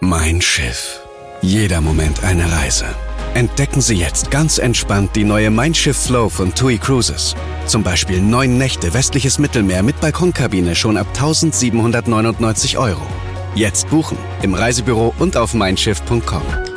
Mein Schiff. Jeder Moment eine Reise. Entdecken Sie jetzt ganz entspannt die neue Mein Schiff Flow von TUI Cruises. Zum Beispiel 9 Nächte westliches Mittelmeer mit Balkonkabine schon ab 1.799 €. Jetzt buchen im Reisebüro und auf meinschiff.com.